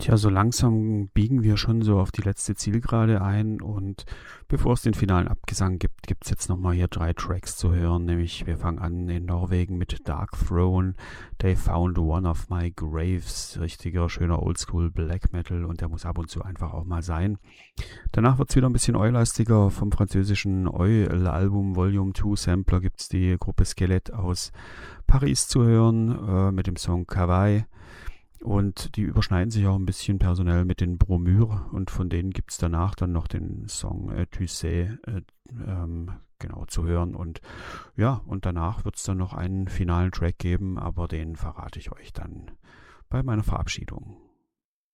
Tja, so langsam biegen wir schon so auf die letzte Zielgerade ein und bevor es den finalen Abgesang gibt, gibt's jetzt nochmal hier 3 Tracks zu hören, nämlich wir fangen an in Norwegen mit Dark Throne, They Found One of My Graves, richtiger schöner Oldschool Black Metal und der muss ab und zu einfach auch mal sein. Danach wird's wieder ein bisschen Oi-lastiger, vom französischen Oi-Album Volume 2 Sampler gibt's die Gruppe Skelett aus Paris zu hören, mit dem Song Kawaii. Und die überschneiden sich auch ein bisschen personell mit den Bromure und von denen gibt es danach dann noch den Song Tu sais, genau zu hören. Und ja, und danach wird es dann noch einen finalen Track geben, aber den verrate ich euch dann bei meiner Verabschiedung.